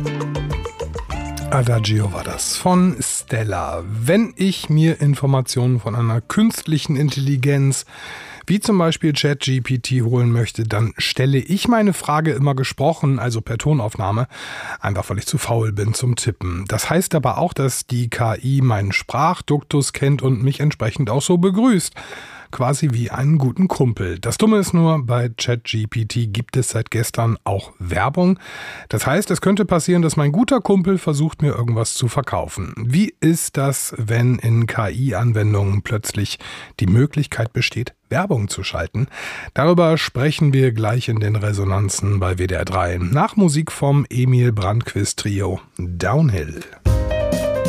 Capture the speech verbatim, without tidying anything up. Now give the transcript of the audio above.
Adagio war das von Stella. Wenn ich mir Informationen von einer künstlichen Intelligenz wie zum Beispiel ChatGPT holen möchte, dann stelle ich meine Frage immer gesprochen, also per Tonaufnahme, einfach weil ich zu faul bin zum Tippen. Das heißt aber auch, dass die K I meinen Sprachduktus kennt und mich entsprechend auch so begrüßt. Quasi wie einen guten Kumpel. Das Dumme ist nur, bei ChatGPT gibt es seit gestern auch Werbung. Das heißt, es könnte passieren, dass mein guter Kumpel versucht, mir irgendwas zu verkaufen. Wie ist das, wenn in K I-Anwendungen plötzlich die Möglichkeit besteht, Werbung zu schalten? Darüber sprechen wir gleich in den Resonanzen bei W D R drei. Nach Musik vom Emil Brandquist Trio Downhill.